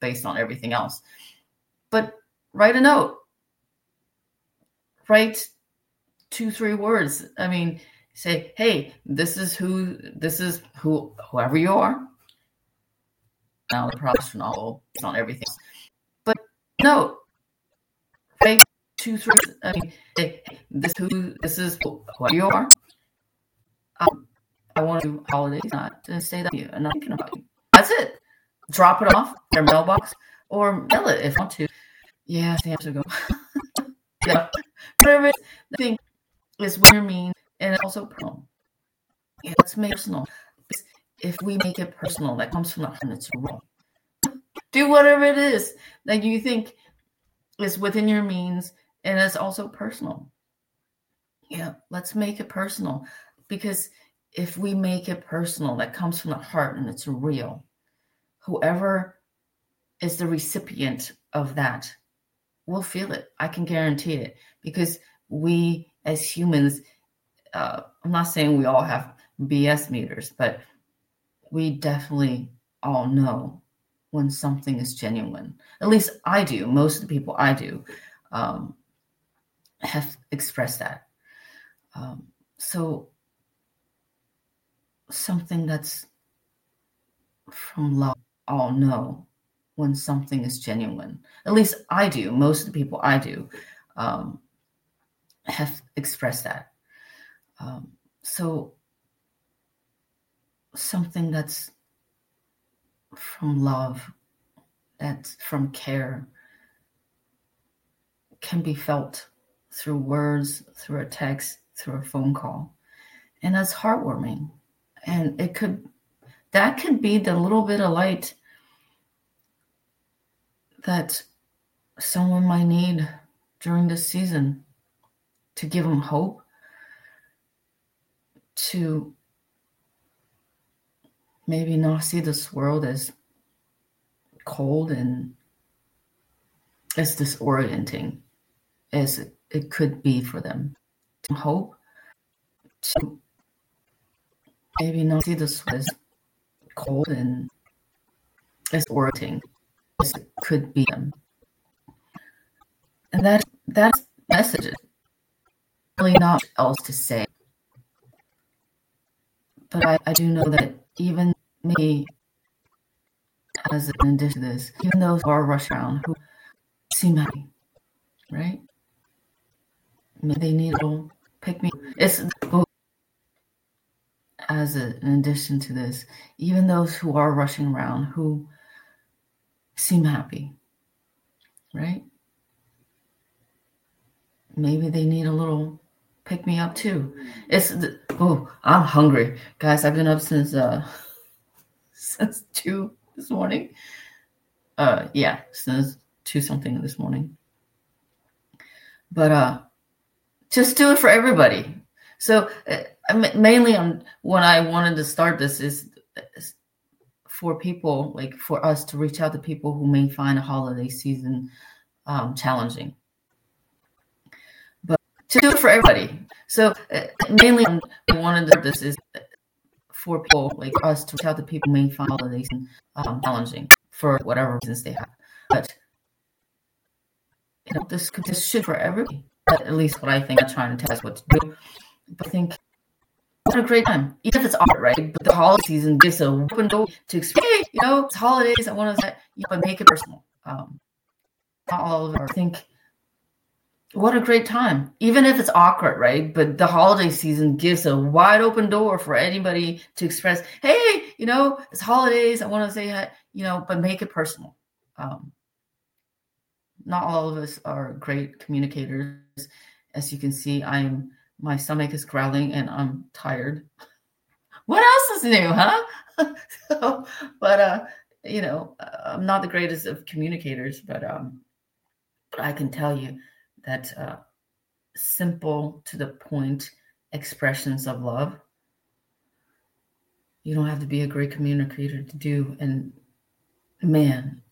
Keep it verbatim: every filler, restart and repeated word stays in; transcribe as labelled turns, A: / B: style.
A: based on everything else. But write a note. Write two, three words. I mean, say, hey, this is who, this is who, whoever you are. Now the professional based on everything else. But no, write two, three. I mean, say, hey, this who, this is whoever you are. Um, I want to do holidays, not to say that you, I'm not thinking about you. That's it. Drop it off their mailbox or mail it if you want to. Yeah, I have to go. Yeah, whatever it is, the thing is when you're mean and it's also personal. Yeah, let's make it personal. If we make it personal, that comes from the heart, it's wrong. Do whatever it is that you think is within your means and it's also personal. Yeah, let's make it personal, because if we make it personal, that comes from the heart and it's real. Whoever is the recipient of that will feel it. I can guarantee it, because we as humans, uh, I'm not saying we all have B S meters, but we definitely all know when something is genuine. At least I do. Most of the people I do um, have expressed that. Um, so something that's from love, all know when something is genuine. At least I do. Most of the people I do um, have expressed that. Um, so something that's from love, that's from care, can be felt through words, through a text, through a phone call. And that's heartwarming. And it could, that could be the little bit of light that someone might need during this season to give them hope, to maybe not see this world as cold and as disorienting as it, it could be for them. To hope, to maybe not see this as cold and as disorienting as it could be them. And that that's message. Really not much else to say. But I, I do know that even me, as an addition to this, even those who are rushing around who seem happy, right? Maybe they need a little pick me. It's as a, an addition to this, even those who are rushing around who seem happy, right? Maybe they need a little pick me up too. It's the, oh, I'm hungry, guys. I've been up since uh since two this morning. Uh, yeah, since two something this morning. But uh, just do it for everybody. So uh, mainly, on when I wanted to start this is, is for people, like for us to reach out to people who may find a holiday season um, challenging. But to do it for everybody. So uh, mainly, on I wanted to start this is for people like us to reach out to people who may find holiday season um, challenging for whatever reasons they have. But you know, this this should for everybody. At least what I think. I'm trying to tell us what to do. But I think what a great time. Even if it's art, right? But the holiday season gives a open door to explain, hey, you know, it's holidays. I want to say, you know, but make it personal. Um, not all of our think. What a great time. Even if it's awkward, right? But the holiday season gives a wide open door for anybody to express, hey, you know, it's holidays. I want to say, you know, but make it personal. Um, not all of us are great communicators. As you can see, I'm my stomach is growling and I'm tired. What else is new, huh? so, but uh, you know, I'm not the greatest of communicators, but um, but I can tell you that uh, simple to the point expressions of love, you don't have to be a great communicator to do. And man,